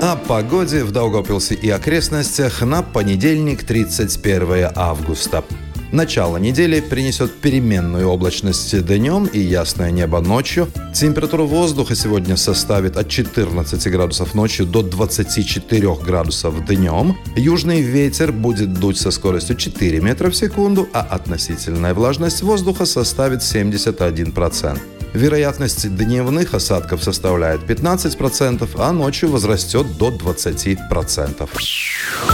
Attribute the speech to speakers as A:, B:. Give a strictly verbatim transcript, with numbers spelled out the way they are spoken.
A: О погоде в Даугавпилсе и окрестностях на понедельник, тридцать первое августа. Начало недели принесет переменную облачность днем и ясное небо ночью. Температура воздуха сегодня составит от четырнадцати градусов ночью до двадцати четырёх градусов днем. Южный ветер будет дуть со скоростью четыре метра в секунду, а относительная влажность воздуха составит семьдесят один процент. Вероятность дневных осадков составляет пятнадцать процентов, а ночью возрастет до двадцати процентов.